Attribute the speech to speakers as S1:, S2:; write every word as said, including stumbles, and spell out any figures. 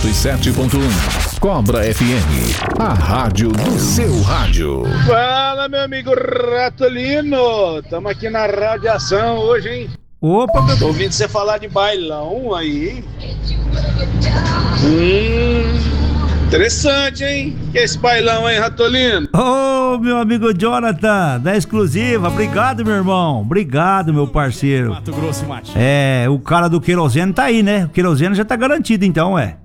S1: cento e sete ponto um. Cobra F M, a rádio do seu rádio.
S2: Fala, meu amigo Ratolino. Estamos aqui na radiação hoje, hein?
S3: Opa, meu...
S2: Tô ouvindo você falar de bailão aí. Hum, interessante, hein? Que é esse bailão aí, Ratolino?
S3: Ô, meu amigo Jonathan, da exclusiva. Obrigado, meu irmão. Obrigado, meu parceiro.
S4: Mato Grosso e Mate.
S3: É, o cara do querosene tá aí, né? O querosene já tá garantido, então, é.